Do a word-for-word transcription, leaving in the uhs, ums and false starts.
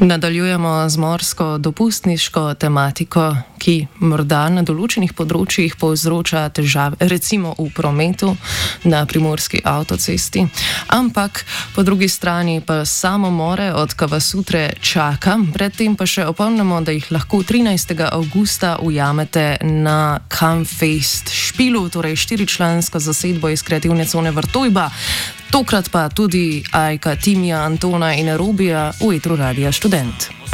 Nadaljujemo z morsko dopustniško tematiko, ki morda na določenih področjih povzroča težave, recimo v prometu na primorski avtocesti, ampak po drugi strani pa samomore od Kavasutre čaka, predtem pa še opomnimo, da jih lahko trinajstega avgusta ujamete na Campfest Špilu, torej štiričlansko zasedbo iz kreativne cone Vrtojba. Tokrat pa tudi Ajka, Timija, Antona in Robija v etru Radia Študent.